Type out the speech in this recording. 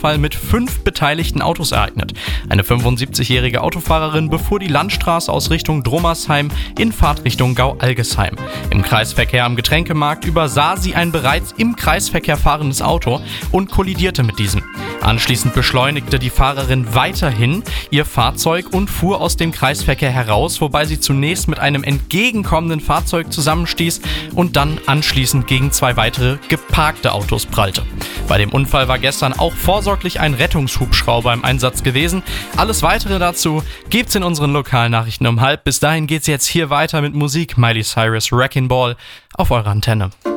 Unfall mit 5 beteiligten Autos ereignet. Eine 75-jährige Autofahrerin befuhr die Landstraße aus Richtung Drommersheim in Fahrtrichtung Gau-Algesheim. Im Kreisverkehr am Getränkemarkt übersah sie ein bereits im Kreisverkehr fahrendes Auto und kollidierte mit diesem. Anschließend beschleunigte die Fahrerin weiterhin ihr Fahrzeug und fuhr aus dem Kreisverkehr heraus, wobei sie zunächst mit einem entgegenkommenden Fahrzeug zusammenstieß und dann anschließend gegen 2 weitere geparkte Autos prallte. Bei dem Unfall war gestern auch vorsorglich ein Rettungshubschrauber im Einsatz gewesen. Alles Weitere dazu gibt's in unseren Lokalnachrichten um 12:30. Bis dahin geht's jetzt hier weiter mit Musik. Miley Cyrus, Wrecking Ball auf eurer Antenne.